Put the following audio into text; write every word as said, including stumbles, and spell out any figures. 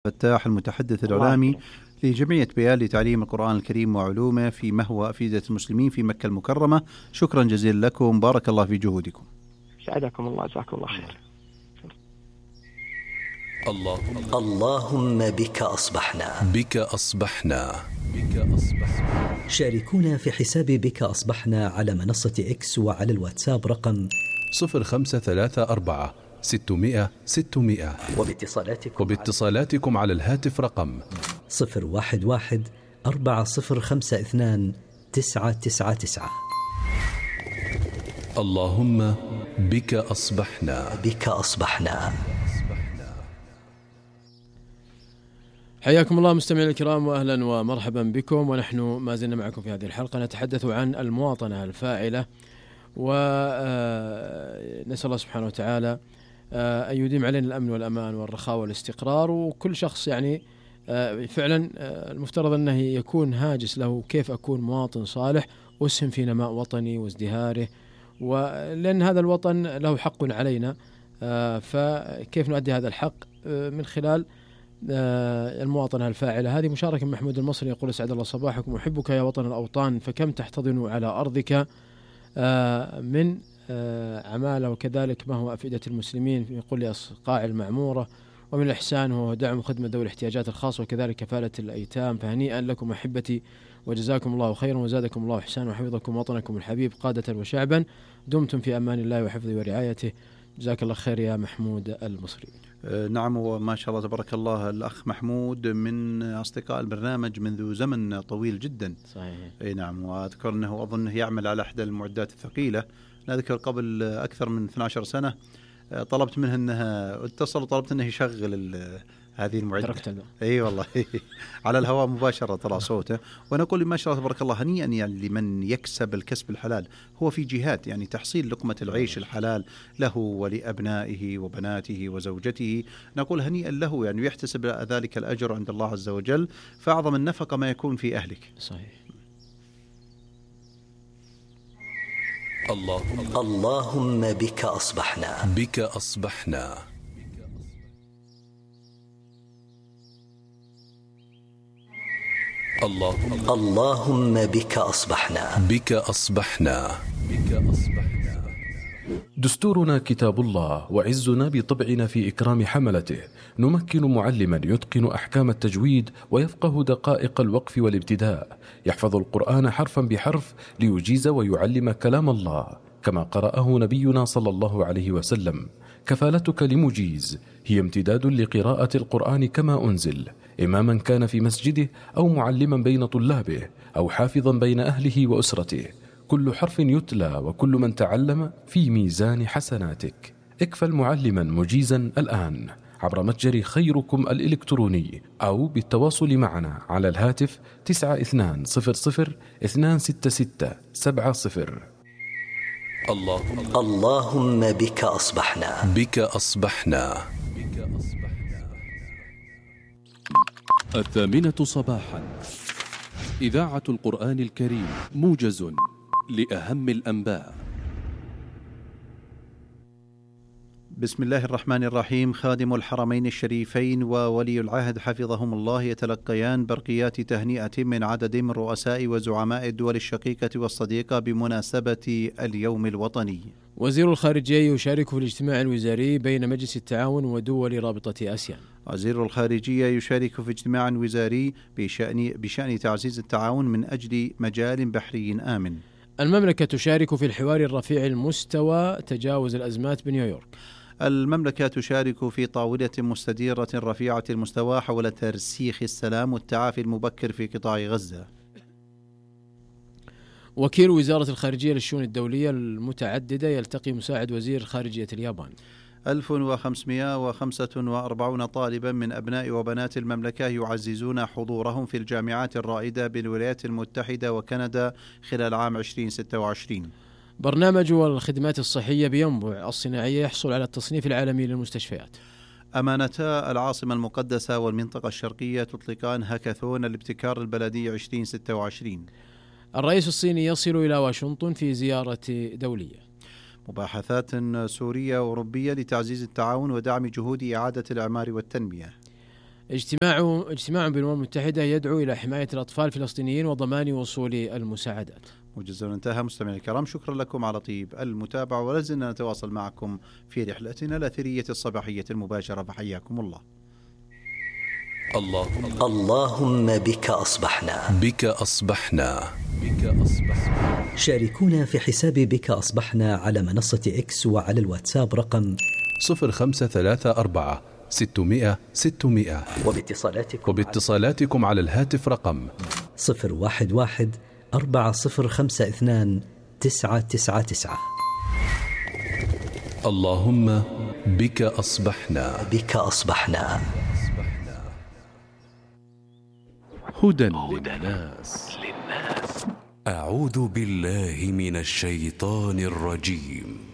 فتاح المتحدث الإعلامي لجمعية بيان لتعليم القرآن الكريم وعلومه في مهوى أفئدة المسلمين في مكة المكرمة. شكرا جزيلا لكم، بارك الله في جهودكم. سعدكم الله، جزاكم الله خير. اللهم اللهم بك أصبحنا بك أصبحنا بك أصبحنا. شاركونا في حساب بك أصبحنا على منصة إكس وعلى الواتساب رقم صفر خمسة ثلاثة أربعة ستمائة ستمائة، وباتصالاتكم, وباتصالاتكم على الهاتف رقم صفر واحد واحد أربعة صفر خمسة اثنان تسعة تسعة تسعة. اللهم بك أصبحنا بك أصبحنا. حياكم الله مستمعينا الكرام، وأهلا ومرحبا بكم، ونحن ما زلنا معكم في هذه الحلقة نتحدث عن المواطنة الفاعلة، ونسأل الله سبحانه وتعالى أن يديم علينا الأمن والأمان والرخاء والاستقرار. وكل شخص يعني فعلا المفترض أنه يكون هاجس له كيف أكون مواطن صالح أسهم في نماء وطني وازدهاره، ولأن هذا الوطن له حق علينا، فكيف نؤدي هذا الحق من خلال المواطنة الفاعلة. هذه مشاركة محمود المصري يقول: اسعد الله صباحكم، أحبك يا وطن الأوطان، فكم تحتضن على أرضك من عمالة، وكذلك ما هو أفئدة المسلمين، يقول لي أصقاع المعمورة، ومن الإحسان هو دعم خدمة ذوي الاحتياجات الخاصة، وكذلك كفالة الأيتام. فهنيئا لكم أحبتي، وجزاكم الله خيرا، وزادكم الله إحسانا، وحفظكم وطنكم الحبيب قادة وشعبا، دمتم في أمان الله وحفظه ورعايته. جزاك الله خير يا محمود المصري. نعم، وما شاء الله تبارك الله، الأخ محمود من أصدقاء البرنامج منذ زمن طويل جدا. صحيح. أي نعم، وأذكر أنه أظنه يعمل على إحدى المعدات الثقيلة. أذكر قبل أكثر من اثنتي عشرة سنة طلبت منه أنها اتصل وطلبت أنه يشغل هذه المعدة. اي والله على الهواء مباشرة طلع صوته. وانا اقول ما شاء الله تبارك الله، هنيئا يعني لمن يكسب الكسب الحلال. هو في جهات يعني تحصيل لقمة العيش الحلال له ولأبنائه وبناته وزوجته، نقول هنيئا له، يعني يحتسب ذلك الأجر عند الله عز وجل، فأعظم النفقة ما يكون في أهلك. صحيح. اللهم اللهم بك أصبحنا بك أصبحنا. اللهم اللهم بك أصبحنا بك أصبحنا بك أصبحنا. دستورنا كتاب الله، وعزنا بطبعنا في إكرام حملته. نمكن معلما يتقن أحكام التجويد ويفقه دقائق الوقف والابتداء، يحفظ القرآن حرفا بحرف ليجيز ويعلم كلام الله كما قرأه نبينا صلى الله عليه وسلم. كفالتك لمجيز هي امتداد لقراءة القرآن كما أنزل، إماما كان في مسجده أو معلما بين طلابه أو حافظا بين أهله وأسرته. كل حرف يتلى وكل من تعلم في ميزان حسناتك. اكفل معلما مجيزا الآن عبر متجر خيركم الإلكتروني، أو بالتواصل معنا على الهاتف تسعة اثنان صفر صفر اثنان ستة ستة سبعة صفر. اللهم اللهم بك أصبحنا بك أصبحنا بك أصبحنا. الثامنة صباحا، إذاعة القرآن الكريم، موجز لأهم الأنباء. بسم الله الرحمن الرحيم. خادم الحرمين الشريفين وولي العهد حفظهم الله يتلقيان برقيات تهنئة من عدد من رؤساء وزعماء الدول الشقيقة والصديقة بمناسبة اليوم الوطني. وزير الخارجية يشارك في الاجتماع الوزاري بين مجلس التعاون ودول رابطة آسيان. وزير الخارجية يشارك في اجتماع وزاري بشأن, بشأن تعزيز التعاون من أجل مجال بحري آمن. المملكة تشارك في الحوار الرفيع المستوى تجاوز الأزمات بنيويورك. المملكة تشارك في طاولة مستديرة رفيعة المستوى حول ترسيخ السلام والتعافي المبكر في قطاع غزة. وكيل وزارة الخارجية للشؤون الدولية المتعددة يلتقي مساعد وزير خارجية اليابان. ألف وخمسمائة وخمسة وأربعين طالبا من أبناء وبنات المملكة يعززون حضورهم في الجامعات الرائدة بالولايات المتحدة وكندا خلال عام ألفين وستة وعشرين. برنامج الخدمات الصحية بينبع الصناعية يحصل على التصنيف العالمي للمستشفيات. أمانتا العاصمة المقدسة والمنطقة الشرقية تطلقان هاكاثون الابتكار البلدي ألفين وستة وعشرين. الرئيس الصيني يصل إلى واشنطن في زيارة دولية. مباحثات سورية وأوروبية لتعزيز التعاون ودعم جهود إعادة الإعمار والتنمية. اجتماع اجتماع بالأمم المتحدة يدعو إلى حماية الأطفال الفلسطينيين وضمان وصول المساعدات. موجز انتهى. مستمعينا الكرام، شكرا لكم على طيب المتابعة، ولازلنا نتواصل معكم في رحلتنا الأثرية الصباحية المباشرة، فحياكم الله. الله اللهم بك أصبحنا. بك أصبحنا. بك أصبحنا. شاركونا في حساب بك أصبحنا على منصة إكس وعلى الواتساب رقم صفر خمسة ثلاثة أربعة ستمائة ستمائة، وباتصالاتكم وباتصالاتكم على الهاتف رقم صفر واحد واحد أربعة صفر خمسة اثنان تسعة تسعة تسعة. اللهم بك أصبحنا. بك أصبحنا. هدى للناس. أعوذ بالله من الشيطان الرجيم.